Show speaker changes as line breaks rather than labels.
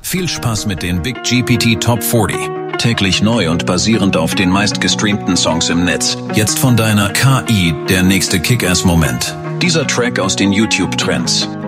Viel Spaß mit den Big GPT Top 40. Täglich neu und basierend auf den meistgestreamten Songs im Netz. Jetzt von deiner KI der nächste Kick-Ass-Moment. Dieser Track aus den YouTube-Trends.